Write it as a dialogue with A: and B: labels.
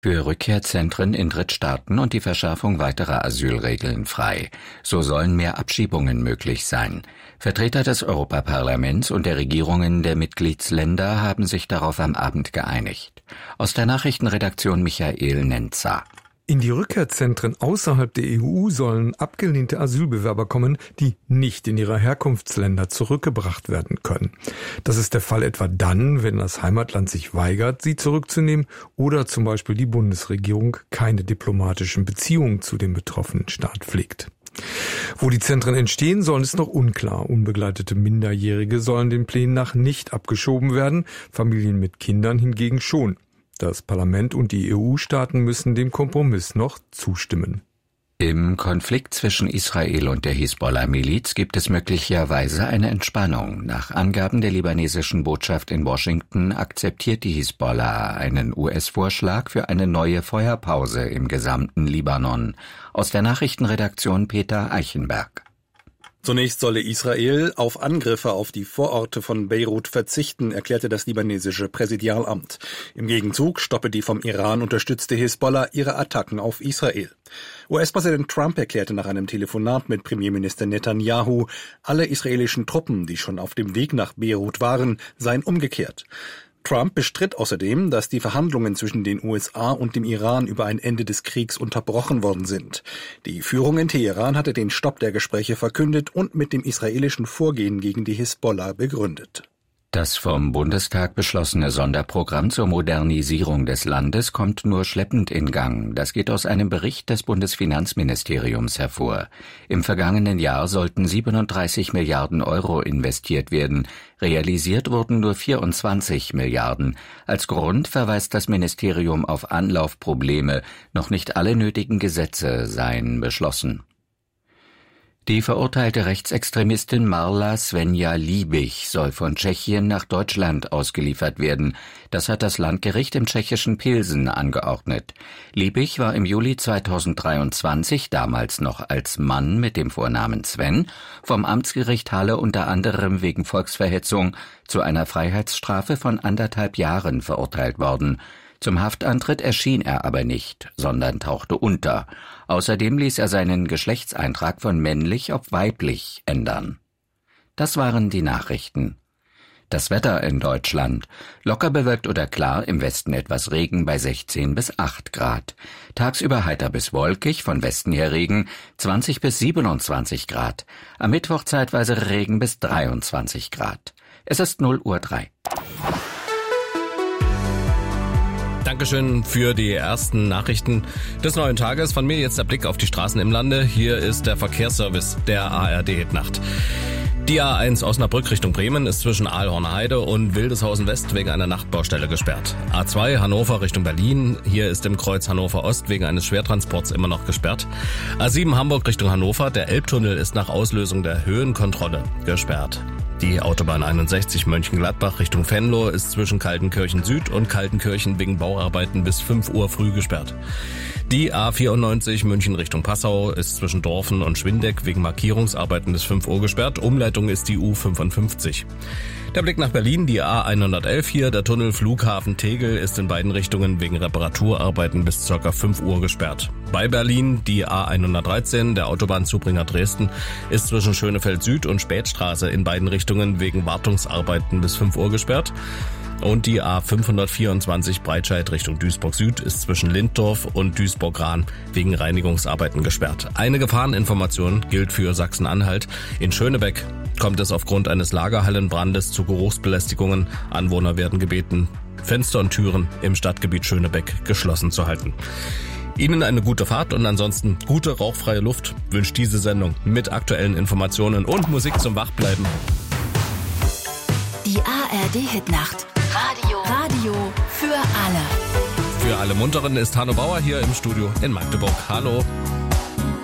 A: Für Rückkehrzentren in Drittstaaten und die Verschärfung weiterer Asylregeln frei. So sollen mehr Abschiebungen möglich sein. Vertreter des Europaparlaments und der Regierungen der Mitgliedsländer haben sich darauf am Abend geeinigt. Aus der Nachrichtenredaktion Michael Nenzer.
B: In die Rückkehrzentren außerhalb der EU sollen abgelehnte Asylbewerber kommen, die nicht in ihre Herkunftsländer zurückgebracht werden können. Das ist der Fall etwa dann, wenn das Heimatland sich weigert, sie zurückzunehmen oder zum Beispiel die Bundesregierung keine diplomatischen Beziehungen zu dem betroffenen Staat pflegt. Wo die Zentren entstehen sollen, ist noch unklar. Unbegleitete Minderjährige sollen den Plänen nach nicht abgeschoben werden, Familien mit Kindern hingegen schon. Das Parlament und die EU-Staaten müssen dem Kompromiss noch zustimmen.
A: Im Konflikt zwischen Israel und der Hisbollah-Miliz gibt es möglicherweise eine Entspannung. Nach Angaben der libanesischen Botschaft in Washington akzeptiert die Hisbollah einen US-Vorschlag für eine neue Feuerpause im gesamten Libanon. Aus der Nachrichtenredaktion Peter Eichenberg.
C: Zunächst solle Israel auf Angriffe auf die Vororte von Beirut verzichten, erklärte das libanesische Präsidialamt. Im Gegenzug stoppe die vom Iran unterstützte Hisbollah ihre Attacken auf Israel. US-Präsident Trump erklärte nach einem Telefonat mit Premierminister Netanyahu, alle israelischen Truppen, die schon auf dem Weg nach Beirut waren, seien umgekehrt. Trump bestritt außerdem, dass die Verhandlungen zwischen den USA und dem Iran über ein Ende des Kriegs unterbrochen worden sind. Die Führung in Teheran hatte den Stopp der Gespräche verkündet und mit dem israelischen Vorgehen gegen die Hisbollah begründet.
A: Das vom Bundestag beschlossene Sonderprogramm zur Modernisierung des Landes kommt nur schleppend in Gang. Das geht aus einem Bericht des Bundesfinanzministeriums hervor. Im vergangenen Jahr sollten 37 Milliarden Euro investiert werden. Realisiert wurden nur 24 Milliarden. Als Grund verweist das Ministerium auf Anlaufprobleme. Noch nicht alle nötigen Gesetze seien beschlossen. Die verurteilte Rechtsextremistin Marla Svenja Liebig soll von Tschechien nach Deutschland ausgeliefert werden. Das hat das Landgericht im tschechischen Pilsen angeordnet. Liebig war im Juli 2023, damals noch als Mann mit dem Vornamen Sven, vom Amtsgericht Halle unter anderem wegen Volksverhetzung zu einer Freiheitsstrafe von 1,5 Jahren verurteilt worden. Zum Haftantritt erschien er aber nicht, sondern tauchte unter. Außerdem ließ er seinen Geschlechtseintrag von männlich auf weiblich ändern. Das waren die Nachrichten. Das Wetter in Deutschland. Locker bewölkt oder klar, im Westen etwas Regen bei 16 bis 8 Grad. Tagsüber heiter bis wolkig, von Westen her Regen, 20 bis 27 Grad. Am Mittwoch zeitweise Regen bis 23 Grad. Es ist 0:03 Uhr.
D: Dankeschön für die ersten Nachrichten des neuen Tages. Von mir jetzt der Blick auf die Straßen im Lande. Hier ist der Verkehrsservice der ARD-Hitnacht. Die A1 Osnabrück Richtung Bremen ist zwischen Aalhorn-Heide und Wildeshausen West wegen einer Nachtbaustelle gesperrt. A2 Hannover Richtung Berlin. Hier ist im Kreuz Hannover Ost wegen eines Schwertransports immer noch gesperrt. A7 Hamburg Richtung Hannover. Der Elbtunnel ist nach Auslösung der Höhenkontrolle gesperrt. Die Autobahn 61 Mönchengladbach Richtung Venlo ist zwischen Kaltenkirchen Süd und Kaltenkirchen wegen Bauarbeiten bis 5 Uhr früh gesperrt. Die A94 München Richtung Passau ist zwischen Dorfen und Schwindeck wegen Markierungsarbeiten bis 5 Uhr gesperrt. Umleitung ist die U55. Der Blick nach Berlin, die A111 hier, der Tunnel Flughafen Tegel ist in beiden Richtungen wegen Reparaturarbeiten bis ca. 5 Uhr gesperrt. Bei Berlin die A113, der Autobahnzubringer Dresden, ist zwischen Schönefeld Süd und Spätstraße in beiden Richtungen wegen Wartungsarbeiten bis 5 Uhr gesperrt. Und die A524 Breitscheid Richtung Duisburg Süd ist zwischen Linddorf und Duisburg-Rahn wegen Reinigungsarbeiten gesperrt. Eine Gefahreninformation gilt für Sachsen-Anhalt. In Schönebeck kommt es aufgrund eines Lagerhallenbrandes zu Geruchsbelästigungen. Anwohner werden gebeten, Fenster und Türen im Stadtgebiet Schönebeck geschlossen zu halten. Ihnen eine gute Fahrt und ansonsten gute rauchfreie Luft wünscht diese Sendung mit aktuellen Informationen und Musik zum Wachbleiben.
E: Die ARD-Hitnacht. Radio für alle.
D: Für alle Munteren ist Hanno Bauer hier im Studio in Magdeburg. Hallo.